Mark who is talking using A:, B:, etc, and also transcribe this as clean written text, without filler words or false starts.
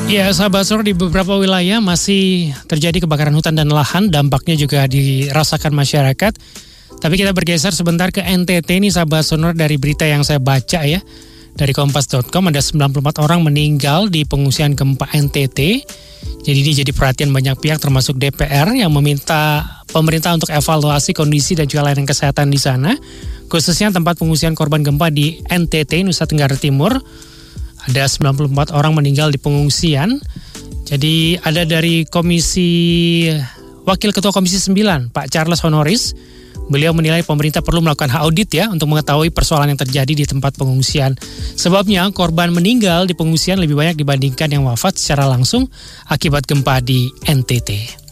A: Ya, sahabat Sonora, di beberapa wilayah masih terjadi kebakaran hutan dan lahan, dampaknya juga dirasakan masyarakat. Tapi kita bergeser sebentar ke NTT nih, sahabat Sonora, dari berita yang saya baca ya. Dari kompas.com ada 94 orang meninggal di pengungsian gempa NTT. Jadi ini jadi perhatian banyak pihak termasuk DPR yang meminta pemerintah untuk evaluasi kondisi dan juga layanan kesehatan di sana. Khususnya tempat pengungsian korban gempa di NTT, Nusa Tenggara Timur. Ada 94 orang meninggal di pengungsian. Jadi ada dari Wakil Ketua Komisi 9, Pak Charles Honoris. Beliau menilai pemerintah perlu melakukan audit ya untuk mengetahui persoalan yang terjadi di tempat pengungsian. Sebabnya korban meninggal di pengungsian lebih banyak dibandingkan yang wafat secara langsung akibat gempa di NTT.